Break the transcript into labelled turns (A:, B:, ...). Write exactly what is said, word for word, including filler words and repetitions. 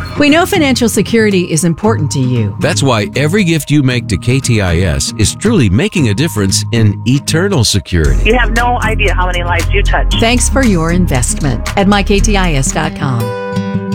A: We know financial security is important to you.
B: That's why every gift you make to K T I S is truly making a difference in eternal security.
C: You have no idea how many lives you touch.
A: Thanks for your investment at my k t i s dot com.